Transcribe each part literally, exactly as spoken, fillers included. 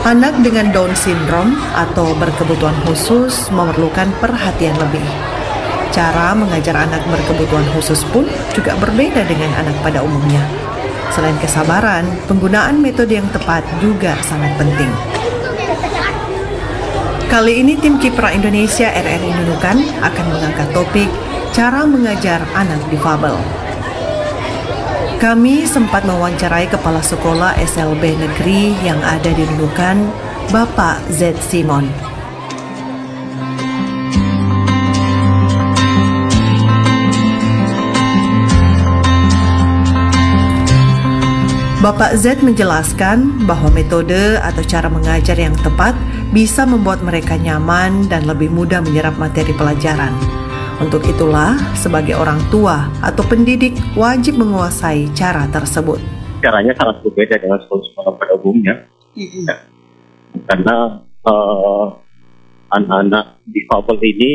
Anak dengan Down syndrome atau berkebutuhan khusus memerlukan perhatian lebih. Cara mengajar anak berkebutuhan khusus pun juga berbeda dengan anak pada umumnya. Selain kesabaran, penggunaan metode yang tepat juga sangat penting. Kali ini tim Kiprah Indonesia R R I Nunukan akan mengangkat topik cara mengajar anak difabel. Kami sempat mewawancarai Kepala Sekolah S L B Negeri yang ada di Nunukan, Bapak Z. Simon. Bapak Z menjelaskan bahwa metode atau cara mengajar yang tepat bisa membuat mereka nyaman dan lebih mudah menyerap materi pelajaran. Untuk itulah, sebagai orang tua atau pendidik wajib menguasai cara tersebut. Caranya sangat berbeda dengan sekolah-sekolah pada umumnya, mm-hmm. ya. Karena uh, anak-anak difabel ini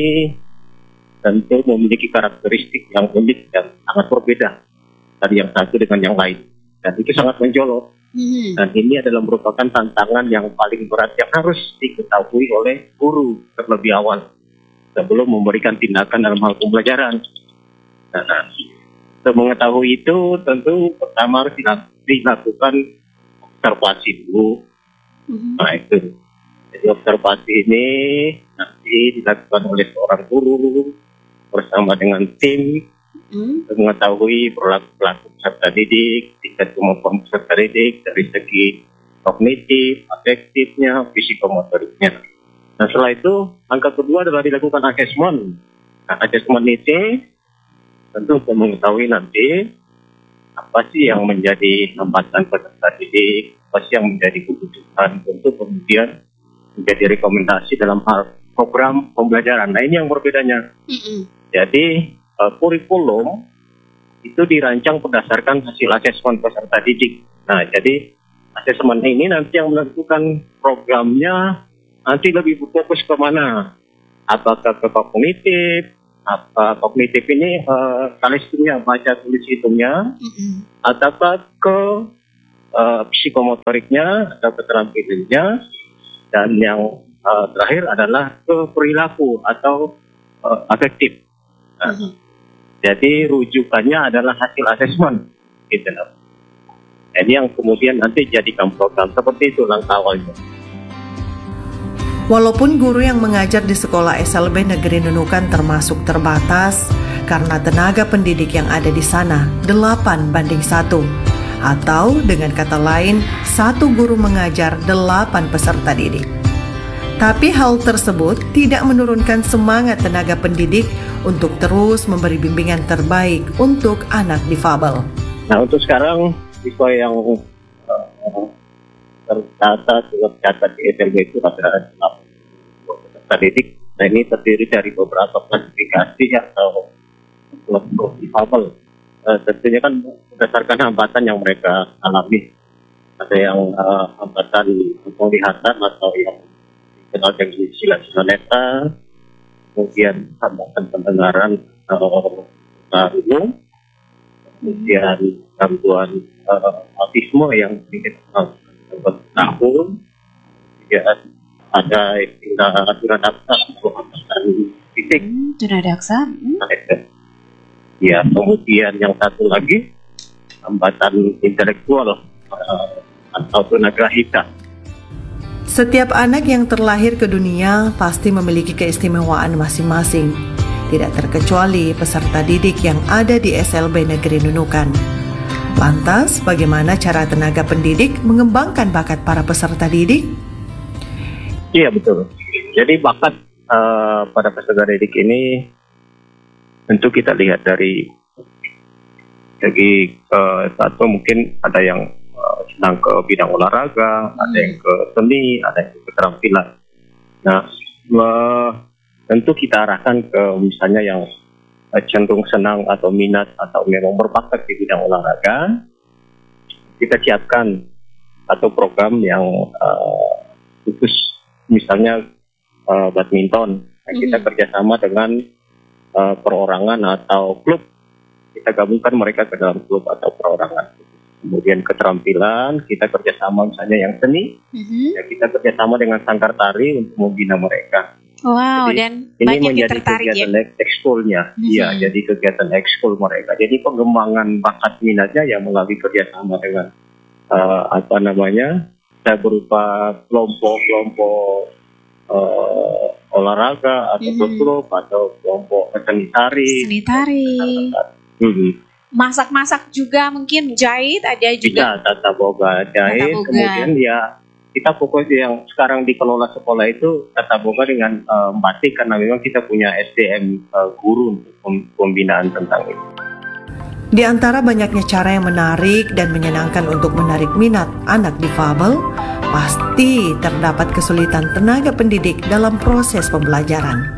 tentu memiliki karakteristik yang unik dan sangat berbeda dari yang satu dengan yang lain. Dan itu sangat menjolok. Mm-hmm. Dan ini adalah merupakan tantangan yang paling berat yang harus diketahui oleh guru terlebih awal sebelum memberikan tindakan dalam hal pembelajaran. Nah, untuk mengetahui itu, tentu pertama harus dilakukan observasi dulu. Mm-hmm. Nah itu, jadi observasi ini nanti dilakukan oleh seorang guru bersama dengan tim mm-hmm. untuk mengetahui perilaku peserta didik, tingkat kemampuan peserta didik dari segi kognitif, afektifnya, psikomotoriknya. Nah setelah itu, langkah kedua adalah dilakukan assessment. Nah assessment ini tentu untuk mengetahui nanti apa sih yang menjadi hambatan peserta didik, apa sih yang menjadi kebutuhan untuk kemudian menjadi rekomendasi dalam hal program pembelajaran. Nah ini yang berbedanya. Mm-hmm. Jadi uh, kurikulum itu dirancang berdasarkan hasil assessment peserta didik. Nah jadi assessment ini nanti yang menentukan programnya nanti lebih berfokus ke mana? Apakah ke kognitif? Apa kognitif ini uh, kalistumnya, baca tulis hitungnya? Mm-hmm. Ataukah ke uh, psikomotoriknya atau keterampilannya? Dan yang uh, terakhir adalah ke perilaku atau uh, afektif. Nah, mm-hmm. Jadi rujukannya adalah hasil asesmen, gitu. Ini yang kemudian nanti jadikan program seperti itu langkah awalnya. Walaupun guru yang mengajar di sekolah S L B Negeri Nunukan termasuk terbatas karena tenaga pendidik yang ada di sana delapan banding satu, atau dengan kata lain satu guru mengajar delapan peserta didik. Tapi hal tersebut tidak menurunkan semangat tenaga pendidik untuk terus memberi bimbingan terbaik untuk anak difabel. Nah untuk sekarang siswa yang uh, tercatat juga tercatat di S L B itu rata-rata peserta didik. Nah ini terdiri dari beberapa klasifikasi atau kelompok difabel. Uh, tentunya kan berdasarkan hambatan yang mereka alami. Ada yang uh, hambatan penglihatan atau yang dikenal dengan istilah tunanetra, kemudian hambatan pendengaran atau uh, umum, kemudian gangguan uh, autisme yang dikenal tahun, kemudian ada istilah tunadaksa atau hambatan fisik. Hmm, tunadaksa. Hmm. Ya, kemudian yang satu lagi hambatan intelektual uh, atau tunagrahita. Setiap anak yang terlahir ke dunia pasti memiliki keistimewaan masing-masing, tidak terkecuali peserta didik yang ada di S L B Negeri Nunukan. Lantas, bagaimana cara tenaga pendidik mengembangkan bakat para peserta didik? Iya, betul. Jadi bakat uh, pada peserta didik ini tentu kita lihat dari segi uh, satu mungkin ada yang uh, sedang ke bidang olahraga, hmm. ada yang ke seni, ada yang ke keterampilan. Nah, uh, tentu kita arahkan ke misalnya yang cenderung senang atau minat atau memang berbakat di bidang olahraga, kita siapkan satu program yang uh, khusus misalnya uh, badminton. Nah, mm-hmm. Kita kerjasama dengan uh, perorangan atau klub, kita gabungkan mereka ke dalam klub atau perorangan. Kemudian keterampilan, kita kerjasama misalnya yang seni, Mhm. ya kita kerjasama dengan sanggar tari untuk membina mereka. Wow, Jadi, dan ini banyak yang menjadi tertarik ya. kegiatan ek- ekskulnya, iya, Mhm. jadi kegiatan ekskul mereka. Jadi pengembangan bakat minatnya ya melalui kerjasama dengan eh, apa namanya, saya berupa kelompok-kelompok eh, olahraga atau Mhm. grup atau kelompok seni tari. Seni tari, Mhm. masak-masak juga mungkin, jahit ada Bisa juga. tata boga jahit, Tata boga. kemudian ya kita fokus yang sekarang dikelola sekolah itu tata boga dengan eh, batik karena memang kita punya S D M eh, guru untuk pem- pembinaan tentang itu. Di antara banyaknya cara yang menarik dan menyenangkan untuk menarik minat anak difabel, pasti terdapat kesulitan tenaga pendidik dalam proses pembelajaran.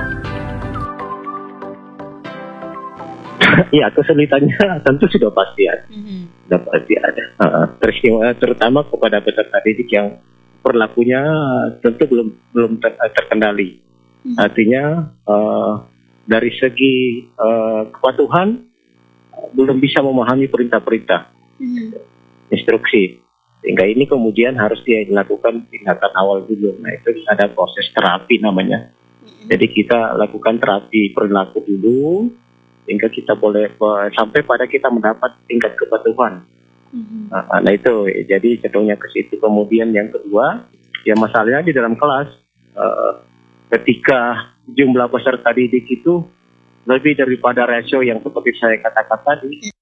Iya, kesulitannya tentu sudah pasti ada, Mhm. sudah pasti ada. Uh, peristiwa terutama kepada peserta didik yang perilakunya tentu belum belum ter- terkendali. Mhm. Artinya uh, dari segi uh, kepatuhan uh, belum bisa memahami perintah-perintah, Mhm. instruksi. Sehingga ini kemudian harus dia dilakukan tindakan awal dulu. Nah itu ada proses terapi namanya. Mhm. Jadi kita lakukan terapi perilaku dulu, sehingga kita boleh eh, sampai pada kita mendapat tingkat kepatuhan. Mhm. Nah, nah itu jadi cenderungnya ke situ. Kemudian yang kedua, ya masalahnya di dalam kelas, eh, ketika jumlah peserta didik itu lebih daripada rasio yang seperti saya katakan tadi,